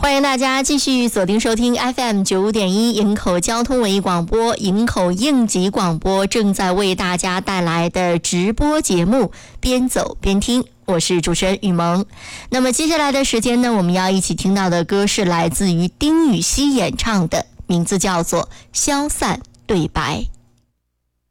欢迎大家继续锁定收听 FM95.1 营口交通文艺广播，营口应急广播正在为大家带来的直播节目边走边听，我是主持人雨萌。那么接下来的时间呢，我们要一起听到的歌是来自于丁禹兮演唱的，名字叫做《消散对白》。